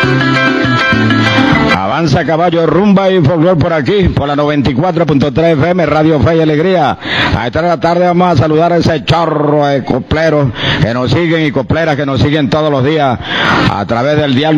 Avanza caballo, rumba y folclor por aquí, por la 94.3 FM, Radio Fe y Alegría. A esta hora de la tarde vamos a saludar a ese chorro de copleros que nos siguen y copleras que nos siguen todos los días a través del dial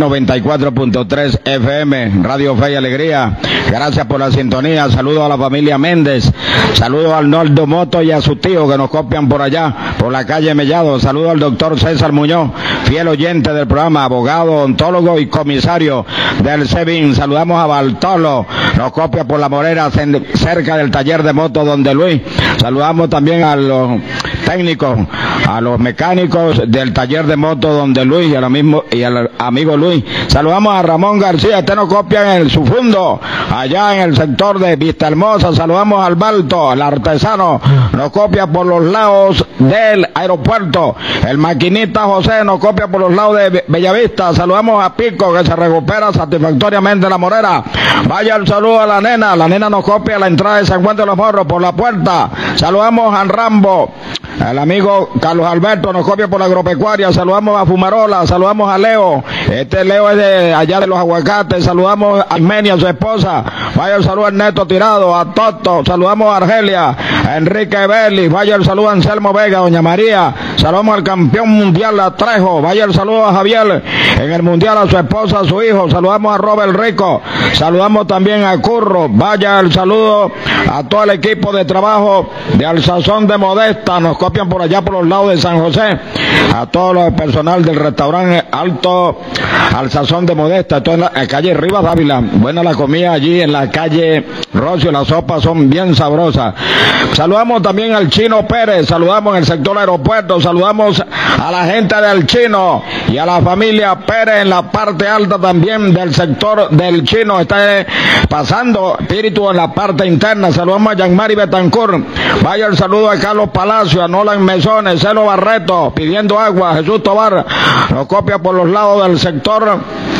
94.3 FM, Radio Fe y Alegría. Gracias por la sintonía. Saludos a la familia Méndez. Saludos al Noldo Moto y a su tío que nos copian por allá, por la calle Mellado. Saludos al doctor César Muñoz, fiel oyente del programa, abogado, odontólogo y comisario del SEBIN. Saludamos a Bartolo, nos copia por La Morera, cerca del taller de moto Donde Luis. Saludamos también a los técnicos, a los mecánicos del taller de moto Donde Luis y al amigo Luis. Saludamos a Ramón García, este nos copia en su fundo, allá en el sector de Vista Hermosa. Saludamos al Balto, el artesano, nos copia por los lados del aeropuerto. El maquinista José nos copia por los lados de Bellavista. Saludamos a Pico, que se recupera satisfactoriamente La Morera. Vaya el saludo a la nena nos copia la entrada de San Juan de los Morros por la puerta. Saludamos a Rambo, el amigo Carlos Alberto nos copia por la agropecuaria. Saludamos a Fumarola, saludamos a Leo, este Leo es de allá de los aguacates. Saludamos a Armenia, su esposa. Vaya el saludo a Ernesto Tirado, a Toto. Saludamos a Argelia, a Enrique Belli. Vaya el saludo a Anselmo Vega, doña María. Saludamos al campeón mundial a Trejo. Vaya el saludo a Javier en el mundial, a su esposa, a su hijo. Saludamos a Robert Rico. Saludamos también a Curro. Vaya el saludo a todo el equipo de trabajo de Al Sazón de Modesta. Nos copian por allá por los lados de San José. A todo el personal del restaurante Alto Al Sazón de Modesta. Esto en la calle Rivas Dávila. Buena la comida allí en la calle Rocio. Las sopas son bien sabrosas. Saludamos también al Chino Pérez. Saludamos en el sector aeropuerto. Saludamos a la gente del Chino y a la familia Pérez en la parte alta también del sector del Chino. Está pasando espíritu en la parte interna. Saludamos a Jean-Mari Betancourt. Vaya el saludo a Carlos Palacio, a Nolan Mesones, Celo Barreto, pidiendo agua. Jesús Tobar nos copia por los lados del sector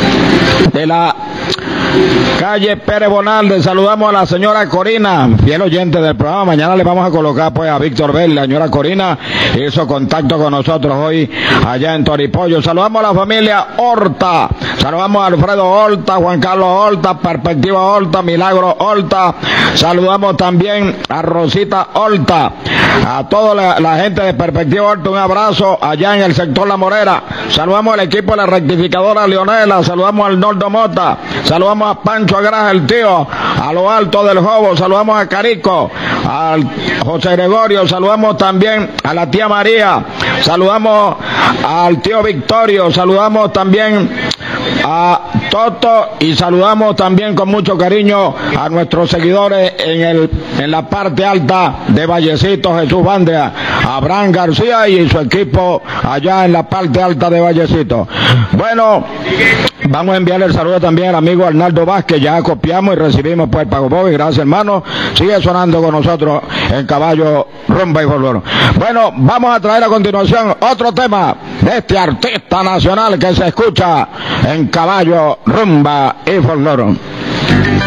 de la calle Pérez Bonalde. Saludamos a la señora Corina, fiel oyente del programa. Mañana le vamos a colocar pues a Víctor Bell. La señora Corina hizo contacto con nosotros hoy allá en Toripollo. Saludamos a la familia Horta. Saludamos a Alfredo Horta, Juan Carlos Horta, Perspectiva Horta, Milagro Horta. Saludamos también a Rosita Horta, a toda la gente de Perspectiva Horta. Un abrazo allá en el sector La Morera. Saludamos al equipo de la rectificadora Leonela. Saludamos al Nordo Mota. Saludamos a Pancho Agraja, el tío, a lo alto del Jobo. Saludamos a Carico, al José Gregorio. Saludamos también a la tía María. Saludamos al tío Victorio. Saludamos también a Toto y saludamos también con mucho cariño a nuestros seguidores en la parte alta de Vallecito, Jesús Bandea, Abraham García y su equipo allá en la parte alta de Vallecito. Bueno, vamos a enviarle el saludo también al amigo Arnaldo Vázquez. Ya copiamos y recibimos pues el pago móvil. Gracias, hermano. Sigue sonando con nosotros en Caballo, Rumba y Folclor. Bueno, vamos a traer a continuación otro tema de este artista nacional que se escucha en Caballo, Rumba y Folclor.